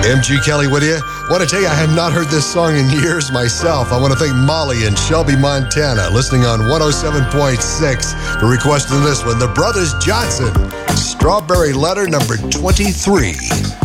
MG Kelly with you. Want to tell you, I have not heard this song in years myself. I want to thank Molly in Shelby, Montana, listening on 107.6 for requesting this one. The Brothers Johnson, Strawberry Letter number 23.